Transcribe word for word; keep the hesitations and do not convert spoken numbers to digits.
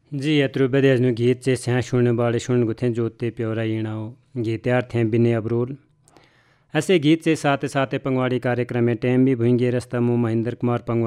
जी यत्रु बदेजनु गीत से स्या शुण बाड़े शुण गुथे जोते प्योरा ईणाओ गीत्यार थे बिने अबरोल। ऐसे गीत से साथ साथ पंगवाड़ी कार्यक्रम में टेम भी भूंगे रस्ता मुँह महेंद्र कुमार पंगवाड़ी।